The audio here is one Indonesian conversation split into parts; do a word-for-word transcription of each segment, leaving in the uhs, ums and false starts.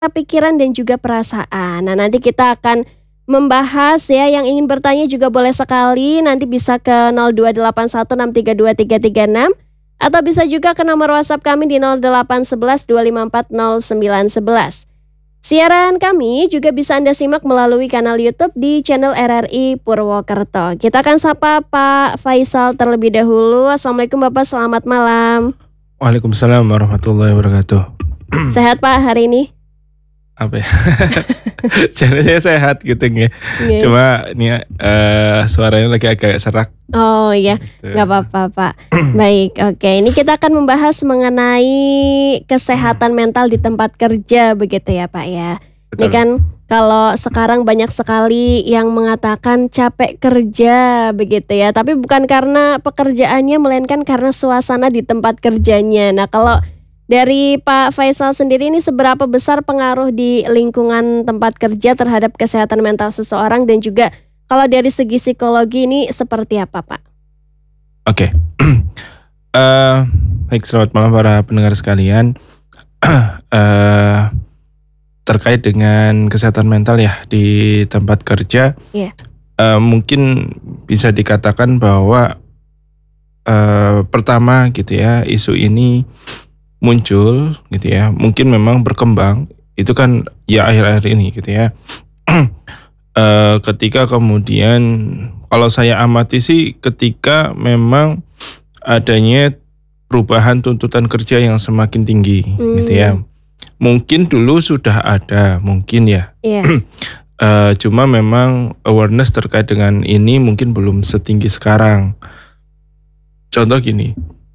pikiran dan juga perasaan. Nah, nanti kita akan membahas ya, yang ingin bertanya juga boleh sekali, nanti bisa ke nol dua delapan satu enam tiga dua tiga tiga enam atau bisa juga ke nomor WhatsApp kami di nol delapan satu satu dua lima empat nol sembilan satu satu. Siaran kami juga bisa Anda simak melalui kanal YouTube di channel R R I Purwokerto. Kita akan sapa Pak Faisal terlebih dahulu. Assalamualaikum Bapak, selamat malam. Waalaikumsalam warahmatullahi wabarakatuh. Sehat Pak hari ini? Apa ya? Channelnya sehat gitu ya. Yeah. Cuma ini uh, suaranya lagi agak serak. Oh iya, gitu. Gak apa-apa Pak. Baik, oke. Ini kita akan membahas mengenai kesehatan mental di tempat kerja begitu ya Pak ya. Betul. Ini kan kalau sekarang banyak sekali yang mengatakan capek kerja begitu ya. Tapi bukan karena pekerjaannya, melainkan karena suasana di tempat kerjanya. Nah, kalau dari Pak Faisal sendiri, ini seberapa besar pengaruh di lingkungan tempat kerja terhadap kesehatan mental seseorang, dan juga kalau dari segi psikologi ini seperti apa Pak? Oke, okay. uh, baik, selamat malam para pendengar sekalian. uh, terkait dengan kesehatan mental ya di tempat kerja, yeah. uh, mungkin bisa dikatakan bahwa uh, pertama gitu ya, isu ini muncul gitu ya, mungkin memang berkembang itu kan ya akhir-akhir ini gitu ya. e, ketika kemudian kalau saya amati sih ketika memang adanya perubahan tuntutan kerja yang semakin tinggi hmm. gitu ya. Mungkin dulu sudah ada, mungkin ya. Yeah. e, cuma memang awareness terkait dengan ini mungkin belum setinggi sekarang. Contoh gini.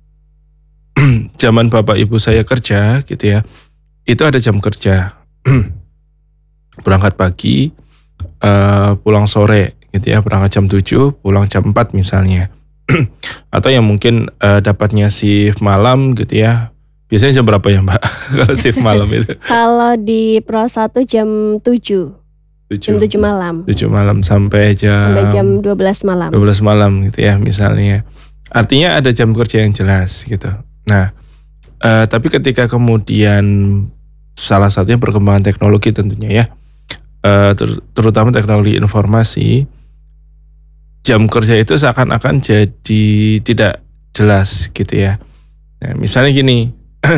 Zaman bapak ibu saya kerja gitu ya, itu ada jam kerja, berangkat pagi, uh, pulang sore gitu ya, berangkat jam tujuh, pulang jam empat misalnya, atau yang mungkin uh, dapatnya shift malam gitu ya. Biasanya jam berapa ya Mbak kalau shift malam itu? Kalau di Pro satu jam tujuh, jam tujuh malam, tujuh malam sampai jam sampai jam dua belas malam, dua belas malam gitu ya misalnya. Artinya ada jam kerja yang jelas gitu. Nah, uh, tapi ketika kemudian salah satunya perkembangan teknologi tentunya ya, uh, ter- terutama teknologi informasi, jam kerja itu seakan-akan jadi tidak jelas gitu ya. Nah, misalnya gini,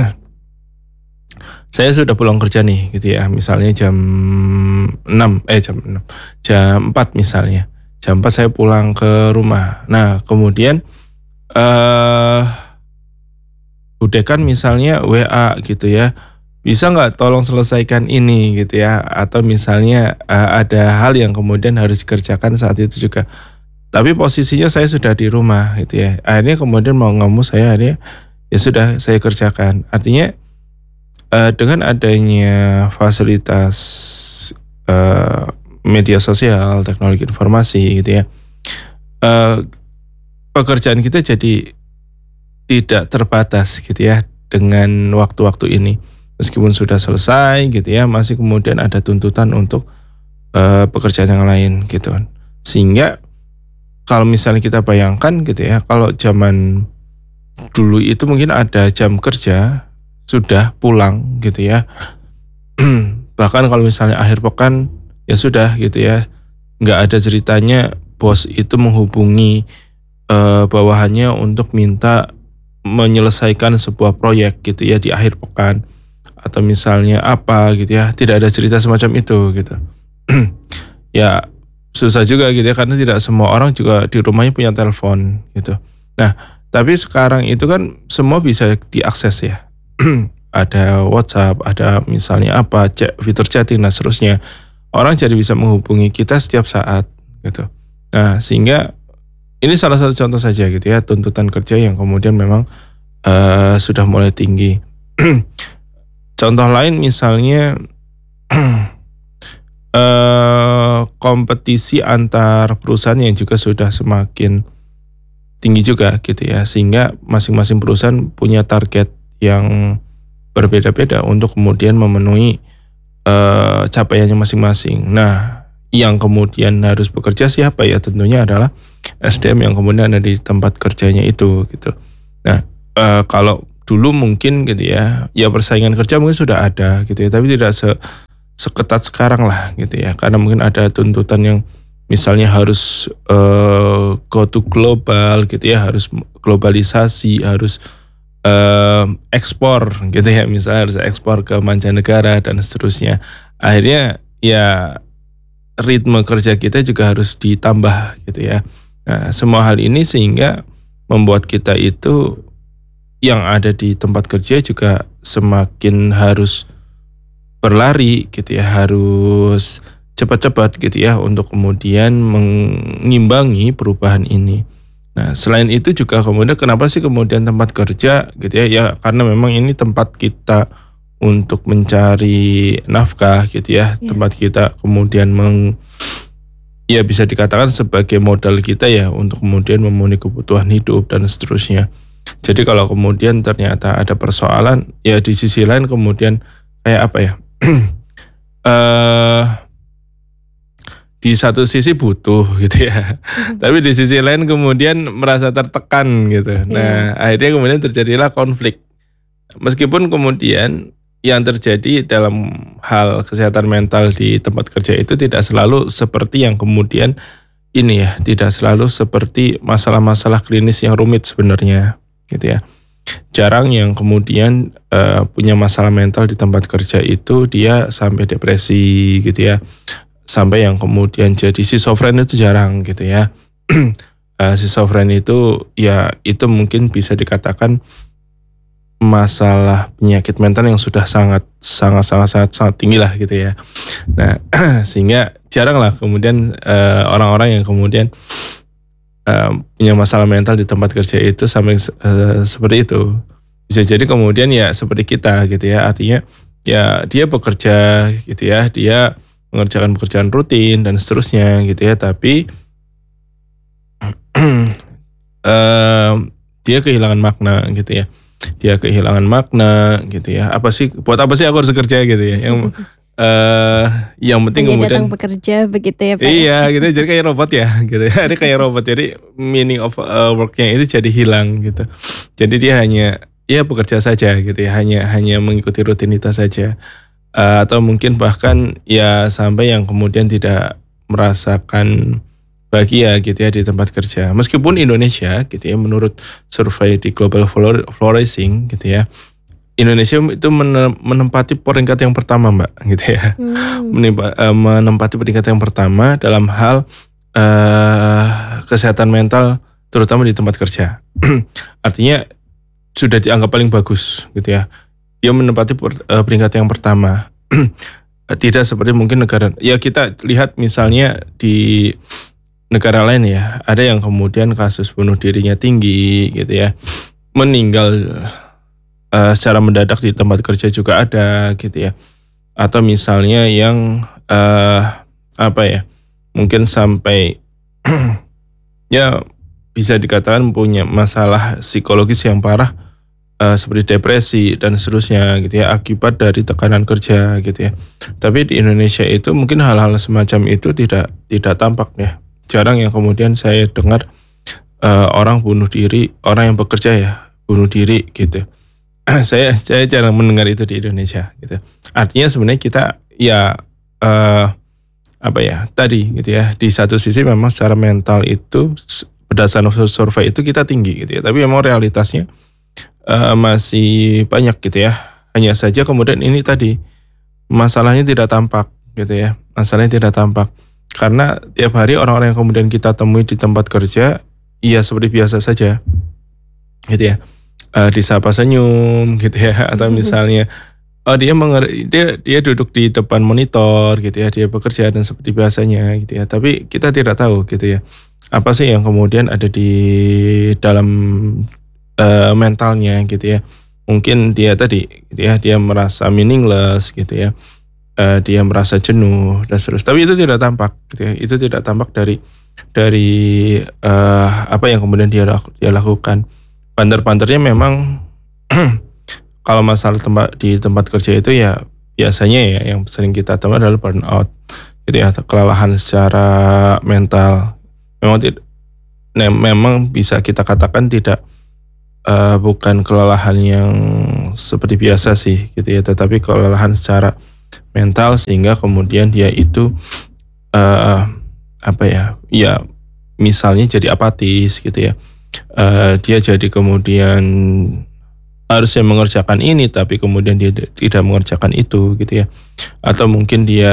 saya sudah pulang kerja nih gitu ya, misalnya jam enam, eh jam enam, jam empat misalnya, jam empat saya pulang ke rumah. Nah, kemudian uh, udah kan misalnya W A gitu ya, bisa nggak tolong selesaikan ini gitu ya, atau misalnya uh, ada hal yang kemudian harus dikerjakan saat itu juga, tapi posisinya saya sudah di rumah gitu ya, akhirnya kemudian mau nggak mau saya akhirnya ya sudah saya kerjakan. Artinya uh, dengan adanya fasilitas uh, media sosial, teknologi informasi gitu ya, uh, pekerjaan kita jadi tidak terbatas gitu ya dengan waktu-waktu ini. Meskipun sudah selesai gitu ya, masih kemudian ada tuntutan untuk uh, pekerjaan yang lain gitu. Sehingga kalau misalnya kita bayangkan gitu ya, kalau zaman dulu itu mungkin ada jam kerja sudah pulang gitu ya. Bahkan kalau misalnya akhir pekan ya sudah gitu ya, nggak ada ceritanya bos itu menghubungi uh, bawahannya untuk minta menyelesaikan sebuah proyek gitu ya di akhir pekan, atau misalnya apa gitu ya, tidak ada cerita semacam itu gitu. Ya susah juga gitu ya, karena tidak semua orang juga di rumahnya punya telepon gitu. Nah, tapi sekarang itu kan semua bisa diakses ya. Ada WhatsApp, ada misalnya apa, chat, fitur chatting dan seterusnya. Orang jadi bisa menghubungi kita setiap saat gitu. Nah, sehingga ini salah satu contoh saja gitu ya, tuntutan kerja yang kemudian memang uh, sudah mulai tinggi. Contoh lain misalnya uh, kompetisi antar perusahaan yang juga sudah semakin tinggi juga gitu ya, sehingga masing-masing perusahaan punya target yang berbeda-beda untuk kemudian memenuhi uh, capaiannya masing-masing. Nah, yang kemudian harus bekerja siapa ya? Tentunya adalah S D M yang kemudian ada di tempat kerjanya itu gitu. Nah, e, kalau dulu mungkin gitu ya, ya persaingan kerja mungkin sudah ada gitu ya, tapi tidak se seketat sekarang lah gitu ya, karena mungkin ada tuntutan yang misalnya harus uh, go to global gitu ya, harus globalisasi, harus uh, ekspor gitu ya, misalnya harus ekspor ke mancanegara dan seterusnya. Akhirnya ya ritme kerja kita juga harus ditambah gitu ya. Nah, semua hal ini sehingga membuat kita itu yang ada di tempat kerja juga semakin harus berlari gitu ya, harus cepat-cepat gitu ya untuk kemudian mengimbangi perubahan ini. Nah, selain itu juga kemudian kenapa sih kemudian tempat kerja gitu ya? Ya karena memang ini tempat kita untuk mencari nafkah gitu ya, yeah. Tempat kita kemudian meng ya bisa dikatakan sebagai modal kita ya untuk kemudian memenuhi kebutuhan hidup dan seterusnya. Jadi kalau kemudian ternyata ada persoalan, ya di sisi lain kemudian kayak apa ya? uh, di satu sisi butuh gitu ya, tapi di sisi lain kemudian merasa tertekan gitu. Nah, yeah. Akhirnya kemudian terjadilah konflik. Meskipun kemudian yang terjadi dalam hal kesehatan mental di tempat kerja itu tidak selalu seperti yang kemudian ini ya, tidak selalu seperti masalah-masalah klinis yang rumit sebenarnya gitu ya. Jarang yang kemudian uh, punya masalah mental di tempat kerja itu dia sampai depresi gitu ya. Sampai yang kemudian jadi schizofren itu jarang gitu ya. uh, Schizofren itu ya itu mungkin bisa dikatakan masalah penyakit mental yang sudah sangat sangat sangat sangat, sangat tinggi lah gitu ya. Nah, sehingga jarang lah kemudian uh, orang-orang yang kemudian uh, punya masalah mental di tempat kerja itu sampai uh, seperti itu. Bisa jadi kemudian ya seperti kita gitu ya. Artinya ya dia bekerja gitu ya, dia mengerjakan pekerjaan rutin dan seterusnya gitu ya, tapi uh, dia kehilangan makna gitu ya. Dia kehilangan makna gitu ya. Apa sih, buat apa sih aku harus kerja gitu ya? Yang uh, yang penting hanya kemudian datang bekerja begitu ya Pak. Iya gitu, jadi kayak robot ya gitu ya. Ada kayak robot, jadi meaning of uh, worknya itu jadi hilang gitu. Jadi dia hanya ya bekerja saja gitu ya, hanya hanya mengikuti rutinitas saja. Uh, atau mungkin bahkan ya sampai yang kemudian tidak merasakan bahagia gitu ya di tempat kerja. Meskipun Indonesia gitu ya, menurut survei di Global Flourishing gitu ya, Indonesia itu menempati peringkat yang pertama Mbak gitu ya. Hmm. Menempati peringkat yang pertama dalam hal uh, kesehatan mental terutama di tempat kerja. Artinya sudah dianggap paling bagus gitu ya. Dia menempati peringkat yang pertama. Tidak seperti mungkin negara, ya kita lihat misalnya di negara lain ya, ada yang kemudian kasus bunuh dirinya tinggi gitu ya, meninggal uh, secara mendadak di tempat kerja juga ada gitu ya. Atau misalnya yang uh, apa ya, mungkin sampai ya bisa dikatakan punya masalah psikologis yang parah, Uh, seperti depresi dan seterusnya gitu ya, akibat dari tekanan kerja gitu ya. Tapi di Indonesia itu mungkin hal-hal semacam itu tidak tidak tampak ya. Jarang yang kemudian saya dengar uh, orang bunuh diri, orang yang bekerja ya bunuh diri gitu. saya saya jarang mendengar itu di Indonesia gitu. Artinya sebenarnya kita ya uh, apa ya tadi gitu ya, di satu sisi memang secara mental itu berdasarkan survei itu kita tinggi gitu ya. Tapi memang realitasnya Uh, masih banyak gitu ya. Hanya saja kemudian ini tadi masalahnya tidak tampak gitu ya. Masalahnya tidak tampak karena tiap hari orang-orang yang kemudian kita temui di tempat kerja ya seperti biasa saja gitu ya. Uh, disapa senyum gitu ya, atau misalnya oh dia menger- dia dia duduk di depan monitor gitu ya, dia bekerja dan seperti biasanya gitu ya. Tapi kita tidak tahu gitu ya, apa sih yang kemudian ada di dalam Uh, mentalnya gitu ya. Mungkin dia tadi gitu ya, dia merasa meaningless gitu ya, uh, dia merasa jenuh dan seterusnya. Tapi itu tidak tampak gitu ya. Itu tidak tampak dari dari uh, apa yang kemudian dia dia lakukan. Banter-banternya memang kalau masalah tempat di tempat kerja itu ya biasanya ya yang sering kita temui adalah burnout gitu ya, kelelahan secara mental. Memang tidak, nah, memang bisa kita katakan tidak uh, bukan kelelahan yang seperti biasa sih gitu ya, tetapi kelelahan secara mental sehingga kemudian dia itu uh, apa ya, ya misalnya jadi apatis gitu ya, uh, dia jadi kemudian harusnya mengerjakan ini tapi kemudian dia tidak mengerjakan itu gitu ya, atau mungkin dia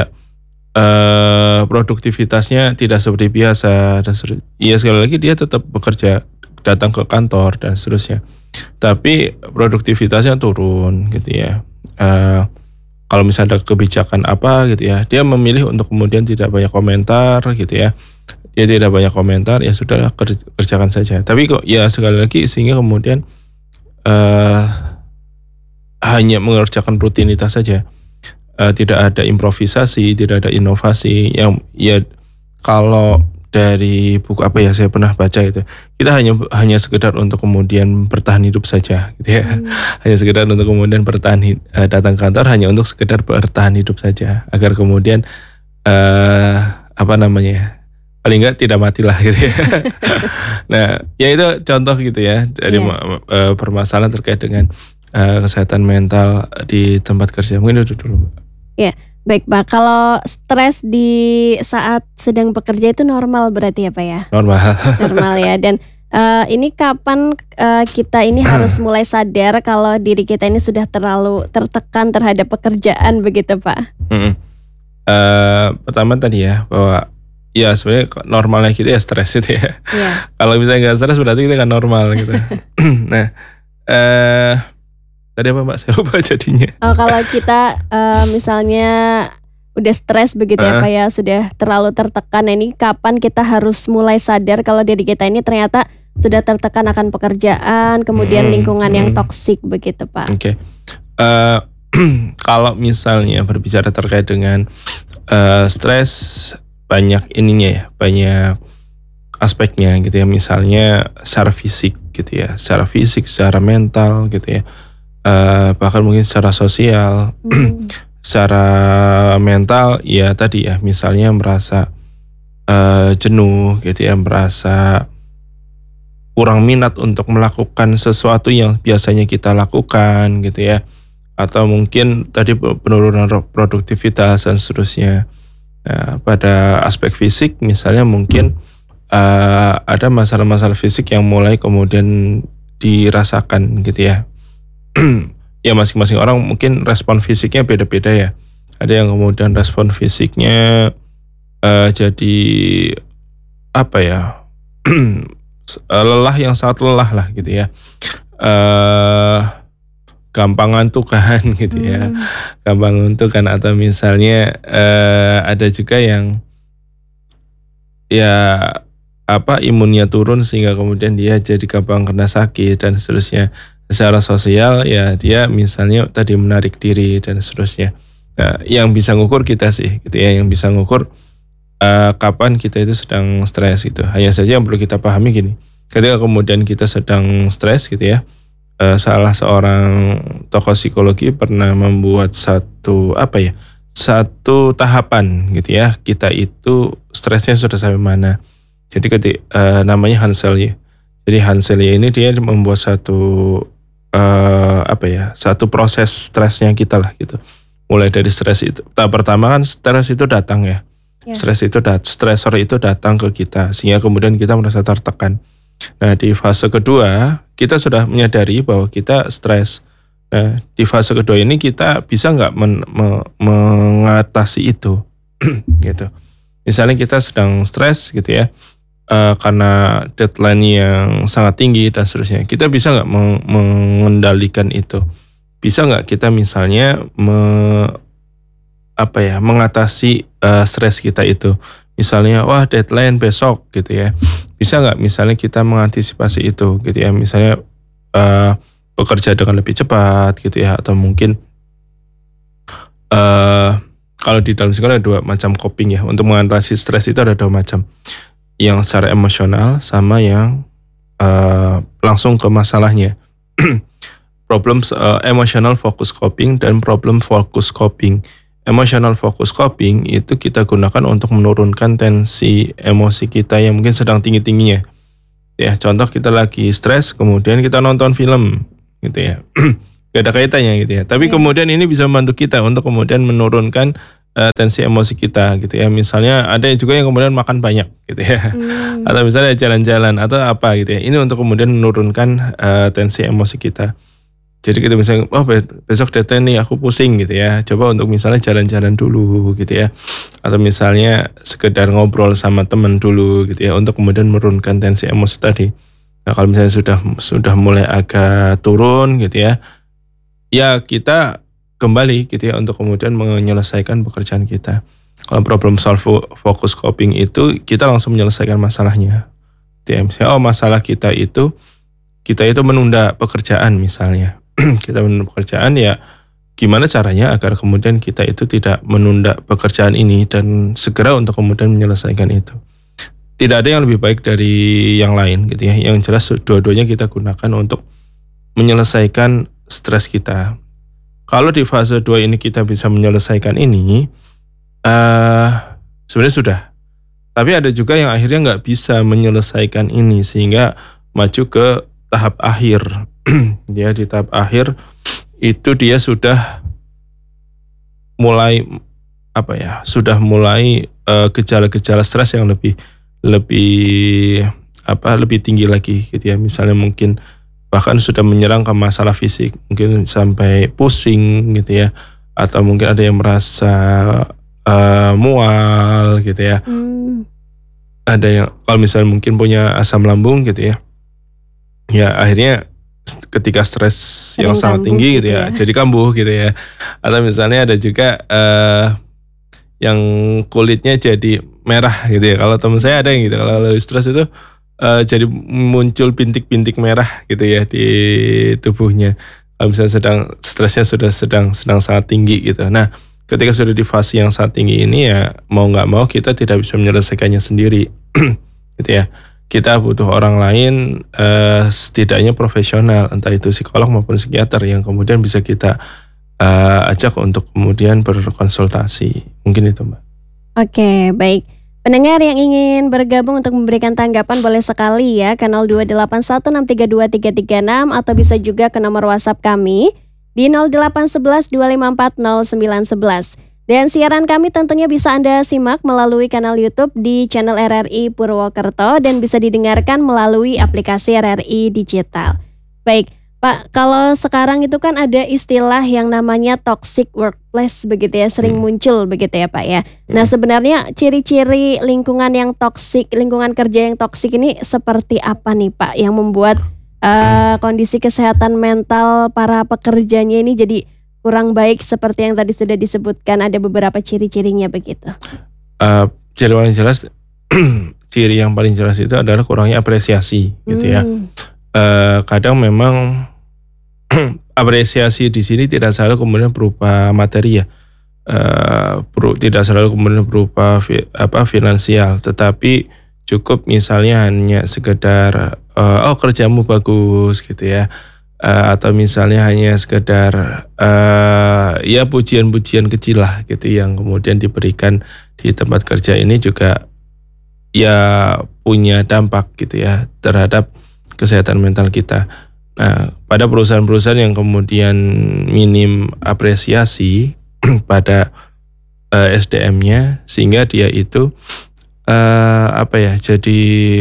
uh, produktivitasnya tidak seperti biasa dan seterusnya. Ya sekali lagi dia tetap bekerja, datang ke kantor dan seterusnya, tapi produktivitasnya turun gitu ya. Uh, kalau misalnya ada kebijakan apa gitu ya, dia memilih untuk kemudian tidak banyak komentar gitu ya. Dia tidak banyak komentar, ya sudahlah kerjakan saja. Tapi kok ya sekali lagi sehingga kemudian Uh, hanya mengerjakan rutinitas saja, uh, tidak ada improvisasi, tidak ada inovasi. Yang ya kalau dari buku apa ya saya pernah baca itu, kita hanya hanya sekedar untuk kemudian bertahan hidup saja, gitu ya. Hmm. Hanya sekedar untuk kemudian bertahan uh, datang kantor hanya untuk sekedar bertahan hidup saja, agar kemudian uh, apa namanya? Paling enggak tidak matilah gitu ya. Nah, ya itu contoh gitu ya dari yeah. uh, permasalahan terkait dengan uh, kesehatan mental di tempat kerja. Mungkin itu dulu. Ya, yeah. Baik Pak. Kalau stres di saat sedang bekerja itu normal berarti ya Pak ya? Normal. Normal ya. Dan uh, ini kapan uh, kita ini harus mulai sadar kalau diri kita ini sudah terlalu tertekan terhadap pekerjaan begitu Pak? Mm-hmm. Uh, pertama tadi ya bahwa ya sebenarnya normalnya kita ya stres itu ya. Yeah. Kalau misalnya nggak stres berarti kita kan normal gitu. Nah, eh, tadi apa Mbak? Saya lupa jadinya. Oh, kalau kita uh, misalnya udah stres begitu uh. ya Pak ya, sudah terlalu tertekan. Nah, ini kapan kita harus mulai sadar kalau diri kita ini ternyata sudah tertekan akan pekerjaan, kemudian hmm, lingkungan hmm. yang toksik begitu Pak? Oke. Okay. Uh, kalau misalnya berbicara terkait dengan uh, stres, banyak ininya ya, banyak aspeknya gitu ya. Misalnya secara fisik gitu ya, secara fisik, secara mental gitu ya, uh, bahkan mungkin secara sosial. hmm. Secara mental ya tadi ya, misalnya merasa uh, jenuh gitu ya, merasa kurang minat untuk melakukan sesuatu yang biasanya kita lakukan gitu ya, atau mungkin tadi penurunan produktivitas dan seterusnya. Nah, pada aspek fisik misalnya mungkin uh, ada masalah-masalah fisik yang mulai kemudian dirasakan gitu ya. Ya masing-masing orang mungkin respon fisiknya beda-beda ya. Ada yang kemudian respon fisiknya uh, jadi apa ya, lelah yang sangat lelah lah gitu ya. Uh, gampang ngantuk kan gitu ya, hmm. gampang ngantuk kan, atau misalnya uh, ada juga yang ya apa imunnya turun sehingga kemudian dia jadi gampang kena sakit dan seterusnya. Secara sosial ya dia misalnya tadi menarik diri dan seterusnya. Nah, yang bisa ngukur kita sih gitu ya, yang bisa ngukur uh, kapan kita itu sedang stres gitu. Hanya saja yang perlu kita pahami gini, ketika kemudian kita sedang stres gitu ya, Uh, salah seorang tokoh psikologi pernah membuat satu apa ya, satu tahapan gitu ya, kita itu stresnya sudah sampai mana. Jadi ketika uh, namanya Hanselje. Jadi Hanselje ini dia membuat satu uh, apa ya, satu proses stresnya kita lah gitu. Mulai dari stres itu. Tahap pertama kan stres itu datang ya. Yeah. Stres itu dat, stresor itu datang ke kita sehingga kemudian kita merasa tertekan. Nah di fase kedua kita sudah menyadari bahwa kita stres. Nah di fase kedua ini kita bisa nggak men, me, mengatasi itu, gitu. Misalnya kita sedang stres gitu ya, uh, karena deadline yang sangat tinggi dan seterusnya. Kita bisa nggak meng, mengendalikan itu? Bisa nggak kita misalnya me, apa ya mengatasi uh, stres kita itu? Misalnya, wah deadline besok gitu ya. Bisa nggak misalnya kita mengantisipasi itu gitu ya. Misalnya uh, bekerja dengan lebih cepat gitu ya. Atau mungkin uh, kalau di dalam psikologi ada dua macam coping ya. Untuk mengatasi stres itu ada dua macam. Yang secara emosional sama yang uh, langsung ke masalahnya. Problem uh, emotional focus coping dan problem focus coping. Emotional focus coping itu kita gunakan untuk menurunkan tensi emosi kita yang mungkin sedang tinggi-tingginya. Ya, contoh kita lagi stres, kemudian kita nonton film, gitu ya. Gak ada kaitannya gitu ya. Tapi yeah. kemudian ini bisa membantu kita untuk kemudian menurunkan uh, tensi emosi kita, gitu ya. Misalnya ada juga yang kemudian makan banyak, gitu ya. Mm. Atau misalnya jalan-jalan atau apa gitu ya. Ini untuk kemudian menurunkan uh, tensi emosi kita. Jadi kita misalnya, oh besok deadline nih aku pusing gitu ya. Coba untuk misalnya jalan-jalan dulu gitu ya. Atau misalnya sekedar ngobrol sama teman dulu gitu ya. Untuk kemudian menurunkan tensi emosi tadi. Nah kalau misalnya sudah sudah mulai agak turun gitu ya. Ya kita kembali gitu ya untuk kemudian menyelesaikan pekerjaan kita. Kalau problem solve focus coping itu kita langsung menyelesaikan masalahnya. Gitu ya. Misalnya oh masalah kita itu, kita itu menunda pekerjaan misalnya. Kita menunda pekerjaan ya gimana caranya agar kemudian kita itu tidak menunda pekerjaan ini dan segera untuk kemudian menyelesaikan itu. Tidak ada yang lebih baik dari yang lain gitu ya. Yang jelas dua-duanya kita gunakan untuk menyelesaikan stres kita. Kalau di fase dua ini kita bisa menyelesaikan ini uh, sebenarnya sudah. Tapi ada juga yang akhirnya nggak bisa menyelesaikan ini sehingga maju ke tahap akhir. Dia di tahap akhir itu dia sudah mulai apa ya sudah mulai uh, gejala-gejala stres yang lebih lebih apa lebih tinggi lagi gitu ya. Misalnya mungkin bahkan sudah menyerang ke masalah fisik, mungkin sampai pusing gitu ya, atau mungkin ada yang merasa uh, mual gitu ya. Hmm. Ada yang kalau misalnya mungkin punya asam lambung gitu ya, ya akhirnya ketika stres yang sangat tinggi gitu ya, ya, jadi kambuh gitu ya. Atau misalnya ada juga uh, yang kulitnya jadi merah gitu ya. Kalau teman saya ada yang gitu, kalau lagi stres itu uh, jadi muncul bintik-bintik merah gitu ya di tubuhnya. Kalau misalnya sedang stresnya sudah sedang sedang sangat tinggi gitu. Nah, ketika sudah di fase yang sangat tinggi ini ya mau nggak mau kita tidak bisa menyelesaikannya sendiri, gitu ya. Kita butuh orang lain, uh, setidaknya profesional, entah itu psikolog maupun psikiater yang kemudian bisa kita uh, ajak untuk kemudian berkonsultasi. Mungkin itu, Mbak. Oke, baik. Pendengar yang ingin bergabung untuk memberikan tanggapan boleh sekali ya ke nol dua delapan satu enam tiga dua tiga tiga enam atau bisa juga ke nomor WhatsApp kami di nol delapan satu satu dua lima empat nol sembilan satu satu. Dan siaran kami tentunya bisa Anda simak melalui kanal YouTube di channel R R I Purwokerto dan bisa didengarkan melalui aplikasi R R I Digital. Baik, Pak, kalau sekarang itu kan ada istilah yang namanya toxic workplace begitu ya, sering hmm. muncul begitu ya Pak ya. Nah sebenarnya ciri-ciri lingkungan yang toksik, lingkungan kerja yang toksik ini seperti apa nih Pak yang membuat uh, kondisi kesehatan mental para pekerjanya ini jadi kurang baik seperti yang tadi sudah disebutkan, ada beberapa ciri-cirinya begitu. Uh, ciri paling jelas, ciri yang paling jelas itu adalah kurangnya apresiasi, gitu ya. Hmm. Uh, kadang memang apresiasi di sini tidak selalu kemudian berupa materi ya, uh, ber, tidak selalu kemudian berupa fi, apa finansial, tetapi cukup misalnya hanya sekedar uh, oh kerjamu bagus, gitu ya. Uh, atau misalnya hanya sekedar uh, ya pujian-pujian kecil lah gitu yang kemudian diberikan di tempat kerja ini juga ya punya dampak gitu ya terhadap kesehatan mental kita. Nah, pada perusahaan-perusahaan yang kemudian minim apresiasi pada uh, S D M-nya sehingga dia itu uh, apa ya jadi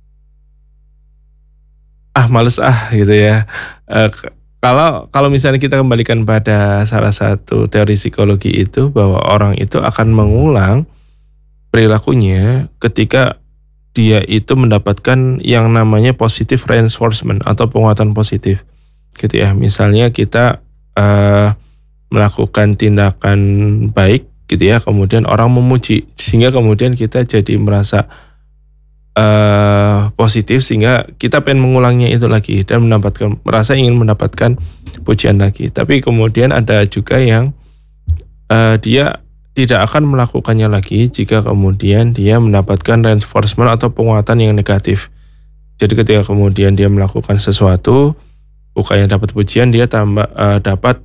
ah males ah gitu ya. Uh, kalau kalau misalnya kita kembalikan pada salah satu teori psikologi itu bahwa orang itu akan mengulang perilakunya ketika dia itu mendapatkan yang namanya positive reinforcement atau penguatan positif gitu ya. Misalnya kita uh, melakukan tindakan baik gitu ya, kemudian orang memuji sehingga kemudian kita jadi merasa Uh, positif sehingga kita pengen mengulangnya itu lagi dan mendapatkan merasa ingin mendapatkan pujian lagi. Tapi kemudian ada juga yang uh, dia tidak akan melakukannya lagi jika kemudian dia mendapatkan reinforcement atau penguatan yang negatif. Jadi ketika kemudian dia melakukan sesuatu bukannya dapat pujian, dia tambah uh, dapat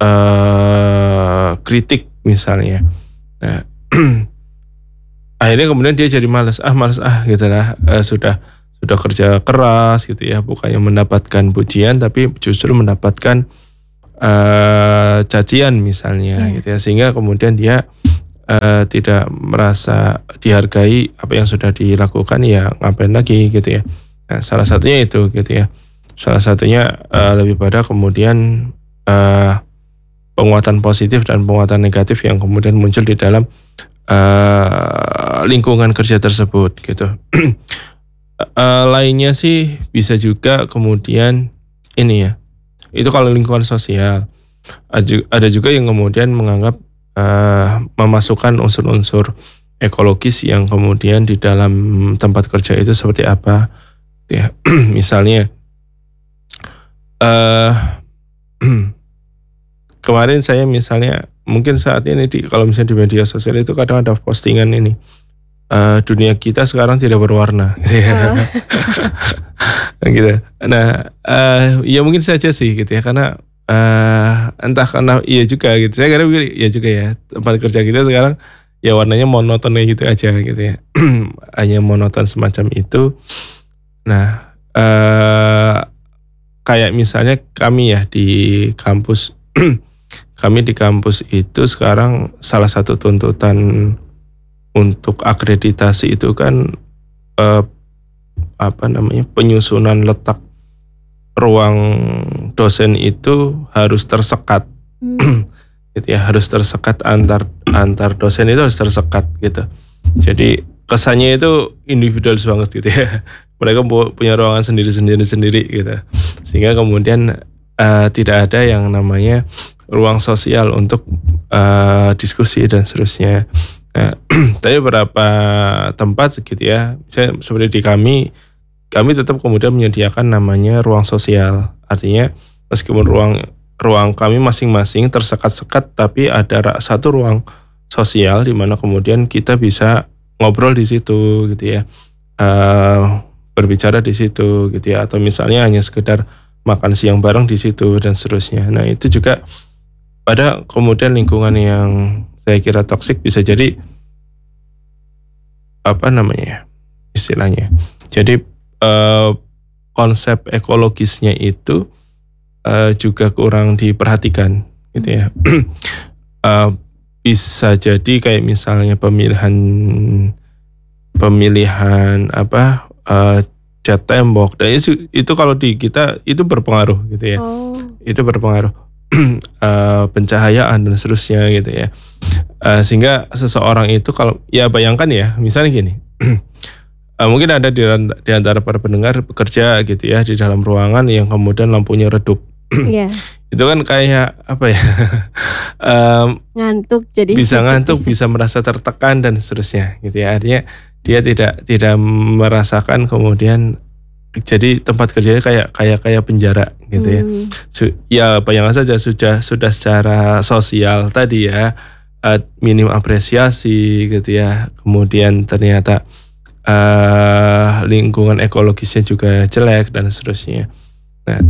uh, kritik misalnya. Nah, akhirnya kemudian dia jadi malas, ah malas ah gitu lah, uh, sudah sudah kerja keras gitu ya, bukannya mendapatkan pujian tapi justru mendapatkan uh, cacian misalnya yeah. gitu ya, sehingga kemudian dia uh, tidak merasa dihargai apa yang sudah dilakukan, ya ngapain lagi gitu ya. Nah, salah satunya itu gitu ya. Salah satunya uh, lebih pada kemudian uh, penguatan positif dan penguatan negatif yang kemudian muncul di dalam uh, lingkungan kerja tersebut gitu. uh, lainnya sih bisa juga kemudian ini ya, itu kalau lingkungan sosial. Ada juga yang kemudian menganggap uh, memasukkan unsur-unsur ekologis yang kemudian di dalam tempat kerja itu seperti apa ya. Misalnya uh, kemarin saya misalnya, mungkin saat ini di, kalau misalnya di media sosial itu kadang ada postingan ini, uh, dunia kita sekarang tidak berwarna gitu ya. Oh. gitu. Nah uh, ya mungkin saja sih gitu ya, karena uh, entah karena iya juga gitu, saya kira iya juga ya, tempat kerja kita sekarang ya warnanya monoton gitu aja gitu ya. Hanya monoton semacam itu. Nah uh, kayak misalnya kami ya di kampus kami di kampus itu sekarang salah satu tuntutan untuk akreditasi itu kan eh, apa namanya, penyusunan letak ruang dosen itu harus tersekat, hmm. gitu ya, harus tersekat antar antar dosen itu harus tersekat gitu. Jadi kesannya itu individualis banget gitu ya. Mereka punya ruangan sendiri-sendiri sendiri gitu, sehingga kemudian uh, tidak ada yang namanya ruang sosial untuk uh, diskusi dan seterusnya. Nah, tapi beberapa tempat gitu ya, misalnya seperti di kami, kami tetap kemudian menyediakan namanya ruang sosial. Artinya meskipun ruang ruang kami masing-masing tersekat-sekat, tapi ada satu ruang sosial di mana kemudian kita bisa ngobrol di situ gitu ya, uh, berbicara di situ gitu ya, atau misalnya hanya sekedar makan siang bareng di situ dan seterusnya. Nah itu juga pada kemudian lingkungan yang saya kira toksik bisa jadi apa namanya istilahnya. Jadi eh, konsep ekologisnya itu eh, juga kurang diperhatikan gitu ya. eh, bisa jadi kayak misalnya pemilihan pemilihan apa eh, cat tembok, dan itu itu kalau di kita itu berpengaruh gitu ya. Oh. Itu berpengaruh. Uh, pencahayaan dan seterusnya gitu ya, uh, sehingga seseorang itu kalau ya bayangkan ya, misalnya gini, uh, mungkin ada di, di antara para pendengar bekerja gitu ya di dalam ruangan yang kemudian lampunya redup, yeah. Itu kan kayak apa ya, um, ngantuk jadi bisa ngantuk, bisa merasa tertekan dan seterusnya gitu ya. Artinya dia tidak tidak merasakan kemudian jadi tempat kerjanya kayak kayak kayak penjara gitu ya. Hmm. Ya bayangkan saja sudah sudah secara sosial tadi ya, uh, minim apresiasi gitu ya. Kemudian ternyata uh, lingkungan ekologisnya juga jelek dan seterusnya. Nah,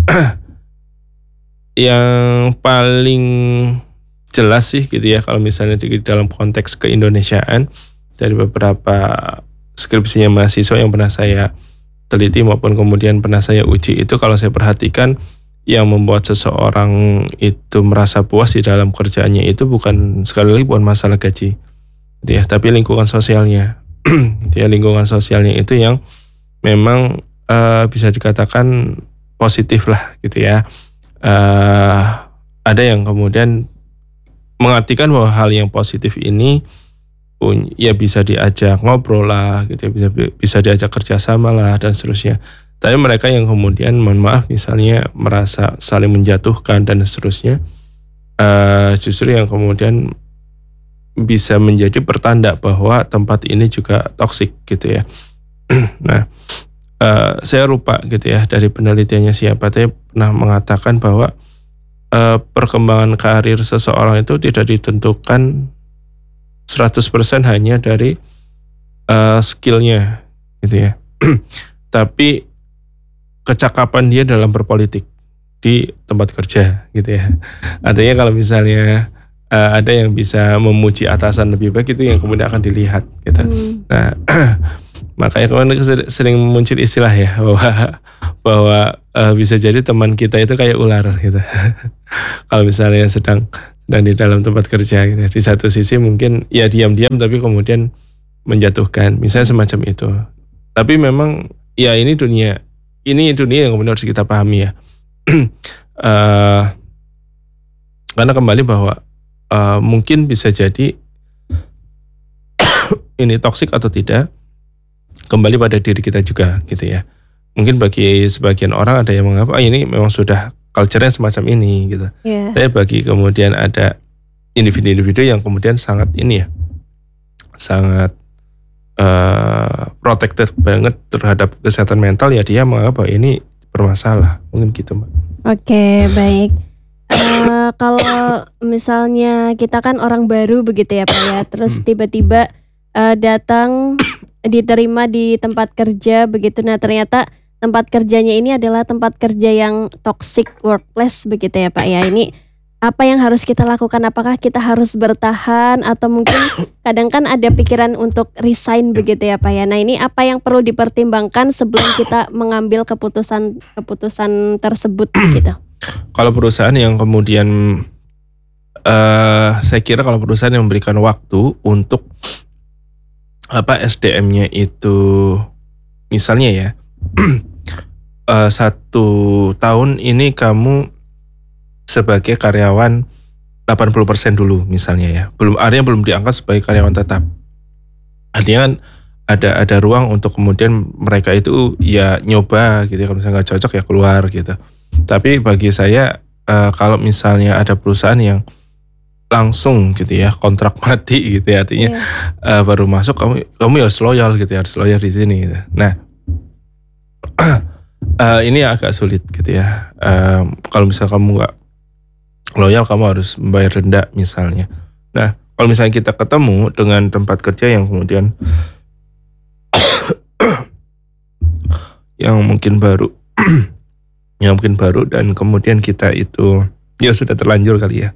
yang paling jelas sih gitu ya, kalau misalnya di dalam konteks keindonesiaan, dari beberapa skripsinya mahasiswa yang pernah saya teliti maupun kemudian pernah saya uji, itu kalau saya perhatikan yang membuat seseorang itu merasa puas di dalam kerjaannya itu bukan sekali lagi bukan masalah gaji gitu ya, tapi lingkungan sosialnya. Ya, lingkungan sosialnya itu yang memang uh, bisa dikatakan positif lah gitu ya. Uh, ada yang kemudian mengartikan bahwa hal yang positif ini ya bisa diajak ngobrol lah gitu ya, bisa bisa diajak kerjasama lah dan seterusnya. Tapi mereka yang kemudian mohon maaf misalnya merasa saling menjatuhkan dan seterusnya, uh, justru yang kemudian bisa menjadi pertanda bahwa tempat ini juga toksik gitu ya. Nah uh, saya lupa gitu ya dari penelitiannya siapa, tapi pernah mengatakan bahwa uh, perkembangan karir seseorang itu tidak ditentukan seratus persen hanya dari uh, skillnya gitu ya. Tapi kecakapan dia dalam berpolitik di tempat kerja gitu ya. Artinya kalau misalnya uh, ada yang bisa memuji atasan lebih baik, itu yang kemudian akan dilihat gitu. Hmm. Nah Makanya kemarin sering muncul istilah ya bahwa bahwa uh, bisa jadi teman kita itu kayak ular gitu. Kalau misalnya sedang sedang di dalam tempat kerja gitu. Di satu sisi mungkin ya diam-diam tapi kemudian menjatuhkan, misalnya semacam itu. Tapi memang ya ini dunia ini dunia yang kemudian harus kita pahami ya. uh, karena kembali bahwa uh, mungkin bisa jadi ini toksik atau tidak kembali pada diri kita juga gitu ya. Mungkin bagi sebagian orang ada yang menganggap ah, ini memang sudah culture-nya semacam ini gitu. Yeah. Tapi bagi kemudian ada individu-individu yang kemudian sangat ini ya, sangat uh, protected banget terhadap kesehatan mental ya, dia menganggap bahwa ini bermasalah, mungkin gitu Mbak. Oke, okay, baik. Uh, kalau misalnya kita kan orang baru begitu ya Pak ya, terus tiba-tiba uh, datang diterima di tempat kerja begitu, nah ternyata tempat kerjanya ini adalah tempat kerja yang toxic workplace begitu ya Pak ya. Ini apa yang harus kita lakukan? Apakah kita harus bertahan atau mungkin kadang kan ada pikiran untuk resign begitu ya Pak ya. Nah ini apa yang perlu dipertimbangkan sebelum kita mengambil keputusan keputusan tersebut gitu? Kalau perusahaan yang kemudian uh, saya kira kalau perusahaan yang memberikan waktu untuk apa S D M-nya itu misalnya ya uh, satu tahun ini kamu sebagai karyawan delapan puluh persen dulu misalnya ya, belum artinya belum diangkat sebagai karyawan tetap. Artinya kan ada ada ruang untuk kemudian mereka itu ya nyoba gitu ya, kalau misalnya nggak cocok ya keluar gitu. Tapi bagi saya uh, kalau misalnya ada perusahaan yang langsung gitu ya kontrak mati gitu ya, artinya yeah. uh, baru masuk kamu kamu harus loyal gitu ya, harus loyal di sini gitu. Nah uh, ini agak sulit gitu ya. Uh, kalau misalnya kamu nggak loyal, kamu harus membayar denda misalnya. Nah kalau misalnya kita ketemu dengan tempat kerja yang kemudian yang mungkin baru yang mungkin baru dan kemudian kita itu ya sudah terlanjur kali ya.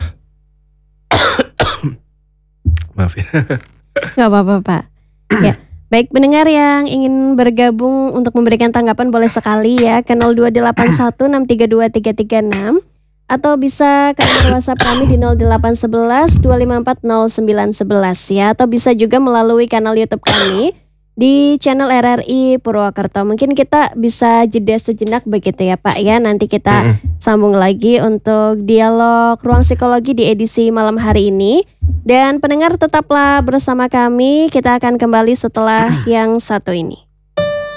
Maaf ya. Gak apa-apa Pak. Ya, baik pendengar yang ingin bergabung untuk memberikan tanggapan boleh sekali ya ke nol dua delapan satu enam tiga dua tiga tiga enam atau bisa ke nomor WhatsApp kami di nol delapan satu satu dua lima empat nol sembilan satu satu ya, atau bisa juga melalui kanal YouTube kami di channel R R I Purwokerto. Mungkin kita bisa jeda sejenak begitu ya Pak ya. Nanti kita sambung lagi untuk dialog Ruang Psikologi di edisi malam hari ini. Dan pendengar tetaplah bersama kami. Kita akan kembali setelah yang satu ini.